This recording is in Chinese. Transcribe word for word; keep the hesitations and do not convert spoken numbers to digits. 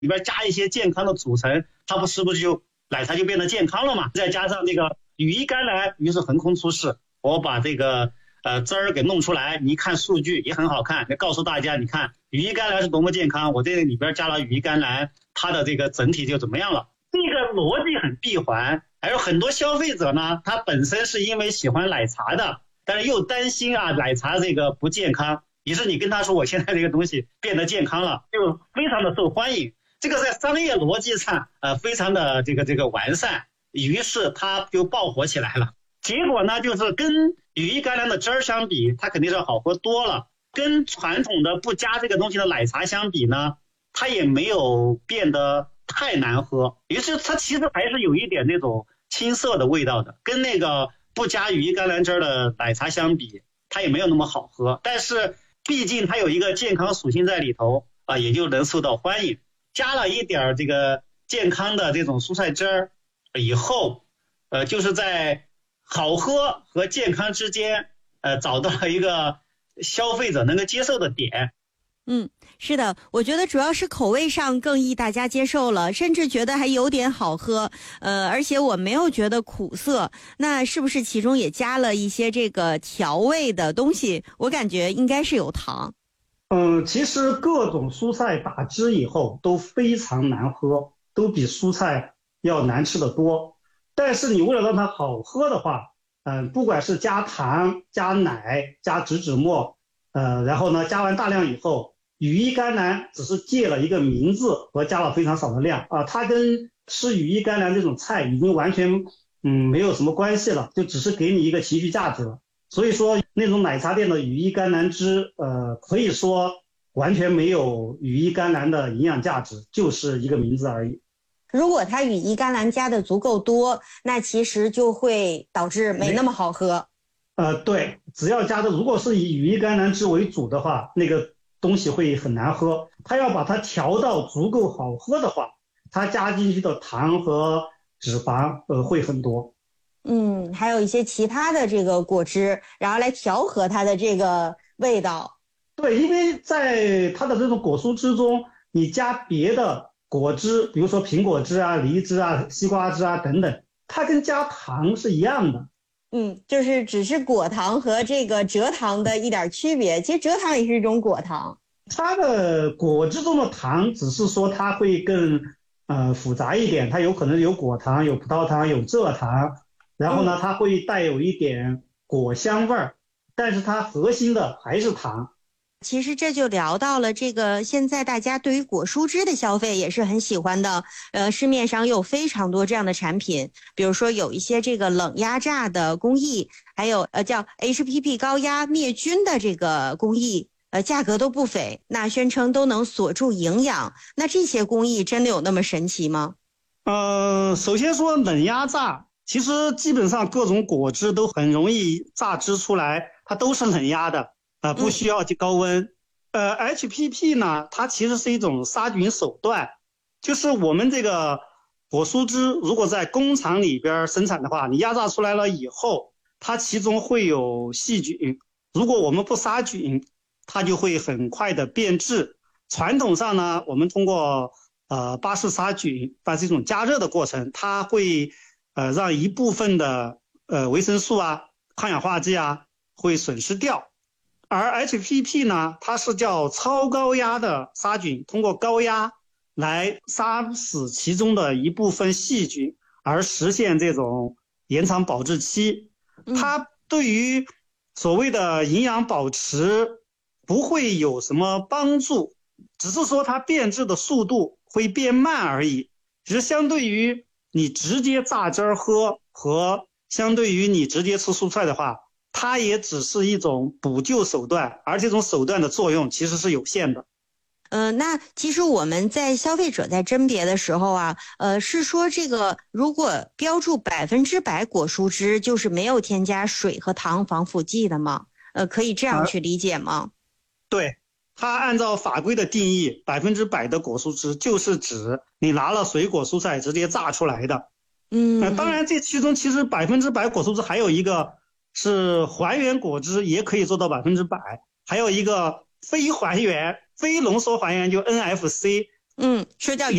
里边加一些健康的组成，它不是不是就奶茶就变得健康了嘛？再加上这个羽衣甘蓝，于是横空出世，我把这个呃汁儿给弄出来，你一看数据也很好看，就告诉大家，你看羽衣甘蓝是多么健康，我这里边加了羽衣甘蓝，它的这个整体就怎么样了？这个逻辑很闭环。还有很多消费者呢，他本身是因为喜欢奶茶的，但是又担心啊奶茶这个不健康，于是你跟他说我现在这个东西变得健康了，就非常的受欢迎。这个在商业逻辑上呃非常的这个这个完善，于是它就爆火起来了。结果呢，就是跟羽衣甘蓝的汁儿相比，它肯定是好喝多了。跟传统的不加这个东西的奶茶相比呢，它也没有变得太难喝，于是它其实还是有一点那种青涩的味道的，跟那个不加羽衣甘蓝汁的奶茶相比，它也没有那么好喝。但是毕竟它有一个健康属性在里头啊，也就能受到欢迎。加了一点这个健康的这种蔬菜汁儿以后，呃，就是在好喝和健康之间，呃，找到了一个消费者能够接受的点。 嗯，是的，我觉得主要是口味上更易大家接受了，甚至觉得还有点好喝，呃，而且我没有觉得苦涩。那是不是其中也加了一些这个调味的东西？我感觉应该是有糖。 嗯，其实各种蔬菜打汁以后都非常难喝，都比蔬菜要难吃得多。但是你为了让它好喝的话，嗯，不管是加糖、加奶、加植脂末，呃，然后呢，加完大量以后，羽衣甘蓝只是借了一个名字和加了非常少的量啊，它跟吃羽衣甘蓝这种菜已经完全嗯没有什么关系了，就只是给你一个情绪价值了。所以说那种奶茶店的羽衣甘蓝汁，呃，可以说完全没有羽衣甘蓝的营养价值，就是一个名字而已。 如果它羽衣甘蓝加的足够多，那其实就会导致没那么好喝。 呃，对，只要加的如果是以羽衣甘蓝汁为主的话，那个东西会很难喝。它要把它调到足够好喝的话，它加进去的糖和脂肪呃会很多。 嗯，还有一些其他的这个果汁，然后来调和它的这个味道。 对，因为在它的这种果蔬汁中，你加别的果汁，比如说苹果汁啊、梨汁啊、西瓜汁啊等等，它跟加糖是一样的。 嗯，就是只是果糖和这个蔗糖的一点区别，其实蔗糖也是一种果糖。 它的果汁中的糖只是说它会更呃复杂一点，它有可能有果糖、有葡萄糖、有蔗糖，然后呢，它会带有一点果香味儿，但是它核心的还是糖。 其实这就聊到了这个现在大家对于果蔬汁的消费也是很喜欢的，呃，市面上有非常多这样的产品，比如说有一些这个冷压榨的工艺，还有呃叫 H P P 高压灭菌的这个工艺，呃，价格都不菲，那宣称都能锁住营养，那这些工艺真的有那么神奇吗？ 呃，首先说冷压榨，其实基本上各种果汁都很容易榨汁出来，它都是冷压的。呃，不需要高温。呃 ，H P P 呢，它其实是一种杀菌手段，就是我们这个果蔬汁如果在工厂里边生产的话，你压榨出来了以后，它其中会有细菌，如果我们不杀菌，它就会很快的变质。传统上呢，我们通过呃巴氏杀菌，它是一种加热的过程，它会呃让一部分的呃维生素啊、抗氧化剂啊会损失掉。而 H P P 呢，它是叫超高压的杀菌，通过高压来杀死其中的一部分细菌，而实现这种延长保质期。它对于所谓的营养保持不会有什么帮助，只是说它变质的速度会变慢而已。其实相对于你直接榨汁儿喝和相对于你直接吃蔬菜的话，它也只是一种补救手段，而这种手段的作用其实是有限的。 呃，那其实我们在消费者在甄别的时候啊，呃，是说这个如果标注百分之百果蔬汁，就是没有添加水和糖防腐剂的吗？呃，可以这样去理解吗？ 啊、对，它按照法规的定义，百分之百的果蔬汁就是指你拿了水果蔬菜直接榨出来的。 嗯， 呃、当然这其中其实百分之百果蔬汁还有一个是还原果汁，也可以做到百分之百，还有一个非还原、非浓缩还原，就 N F C， 嗯，说叫